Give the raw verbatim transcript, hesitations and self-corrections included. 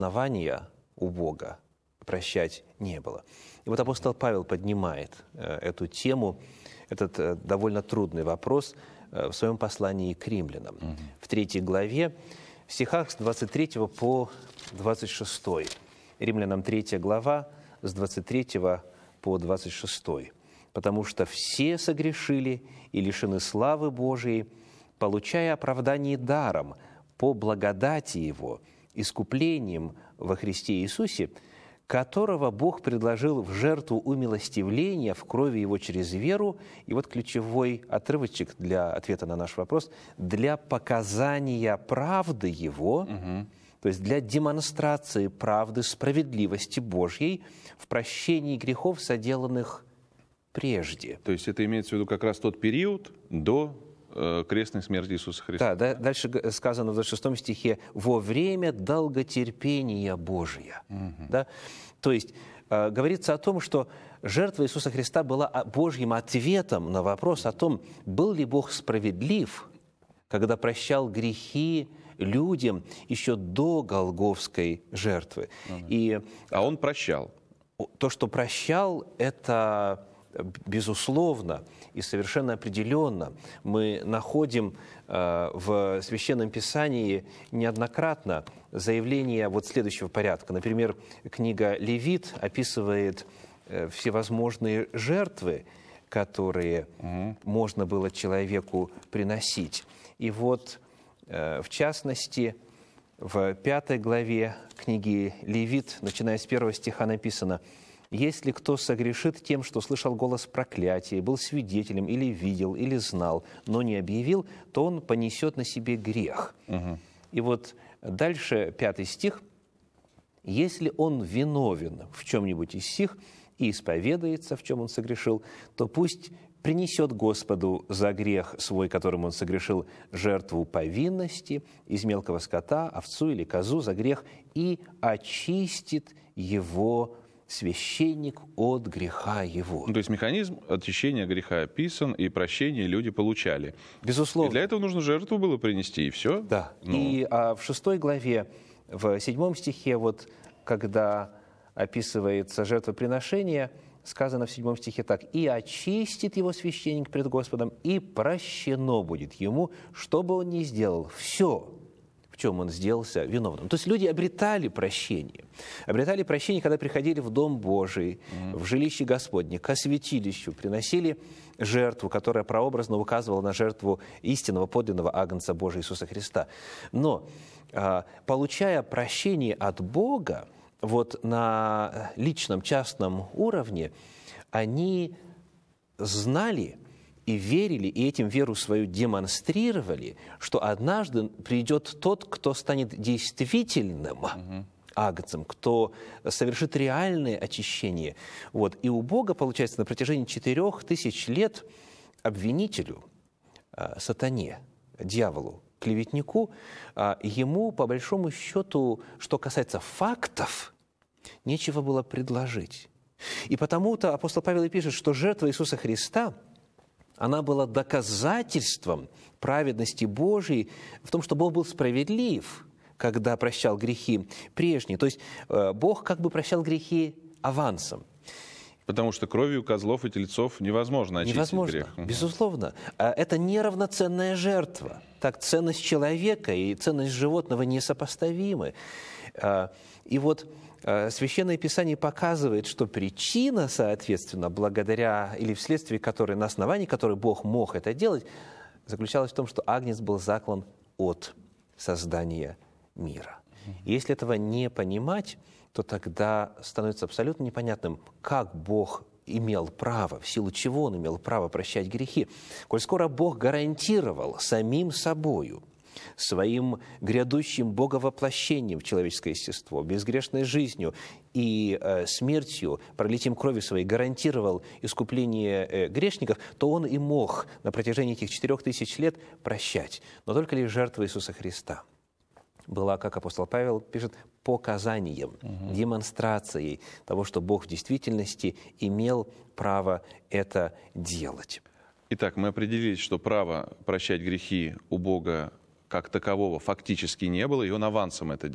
основания у Бога прощать не было. И вот апостол Павел поднимает э, эту тему, этот э, довольно трудный вопрос э, в своем послании к римлянам. Угу. В третьей главе, в стихах с двадцать третьего по двадцать шестой. Римлянам третья глава, с двадцать третьего по двадцать шестой. «Потому что все согрешили и лишены славы Божией, получая оправдание даром по благодати Его, искуплением во Христе Иисусе, которого Бог предложил в жертву умилостивления в крови Его через веру». И вот ключевой отрывочек для ответа на наш вопрос. «Для показания правды Его», угу. то есть для демонстрации правды, справедливости Божьей в прощении грехов, соделанных прежде. То есть это имеется в виду как раз тот период до э, крестной смерти Иисуса Христа. Да, да, дальше сказано в двадцать шестом стихе: «во время долготерпения Божия». Угу. Да? То есть э, говорится о том, что жертва Иисуса Христа была Божьим ответом на вопрос о том, был ли Бог справедлив, когда прощал грехи людям еще до голгофской жертвы. Угу. И, а Он прощал. То, что прощал, это... безусловно и совершенно определенно мы находим э, в Священном Писании неоднократно заявления вот следующего порядка. Например, книга Левит описывает э, всевозможные жертвы, которые угу. можно было человеку приносить. И вот, э, в частности, в пятой главе книги Левит, начиная с первого стиха, написано: «Если кто согрешит тем, что слышал голос проклятия, был свидетелем или видел, или знал, но не объявил, то он понесет на себе грех». Угу. И вот дальше пятый стих. «Если он виновен в чем-нибудь из сих и исповедается, в чем он согрешил, то пусть принесет Господу за грех свой, которым он согрешил, жертву повинности из мелкого скота, овцу или козу за грех, и очистит его священник от греха его». То есть механизм очищения греха описан, и прощение люди получали. Безусловно. И для этого нужно жертву было принести, и все. Да. Ну. И а, в шестой главе, в седьмом стихе, вот, когда описывается жертвоприношение, сказано в седьмом стихе так: «И очистит его священник пред Господом, и прощено будет ему, что бы он ни сделал, все, в чем он сделался виновным». То есть люди обретали прощение. Обретали прощение, когда приходили в Дом Божий, mm-hmm. в жилище Господне, к святилищу, приносили жертву, которая прообразно указывала на жертву истинного подлинного агнца Божия Иисуса Христа. Но, получая прощение от Бога, вот на личном, частном уровне, они знали и верили, и этим веру свою демонстрировали, что однажды придет тот, кто станет действительным угу. агнцем, кто совершит реальное очищение. Вот. И у Бога, получается, на протяжении четырех тысяч лет обвинителю, сатане, дьяволу, клеветнику, ему, по большому счету, что касается фактов, нечего было предложить. И потому-то апостол Павел и пишет, что жертва Иисуса Христа, она была доказательством праведности Божией в том, что Бог был справедлив, когда прощал грехи прежние. То есть Бог как бы прощал грехи авансом. Потому что кровью козлов и тельцов невозможно очистить невозможно, грех. Безусловно. Это неравноценная жертва. Так ценность человека и ценность животного несопоставимы. И вот Священное Писание показывает, что причина, соответственно, благодаря или вследствие которой, на основании которой Бог мог это делать, заключалась в том, что агнец был заклан от создания мира. И если этого не понимать, то тогда становится абсолютно непонятным, как Бог имел право, в силу чего Он имел право прощать грехи. Коль скоро Бог гарантировал самим собою, своим грядущим боговоплощением в человеческое естество, безгрешной жизнью и э, смертью, пролитием крови своей, гарантировал искупление э, грешников, то Он и мог на протяжении этих четырех тысяч лет прощать. Но только лишь жертва Иисуса Христа была, как апостол Павел пишет, показанием, угу. демонстрацией того, что Бог в действительности имел право это делать. Итак, мы определились, что права прощать грехи у Бога как такового фактически не было, и Он авансом это делал.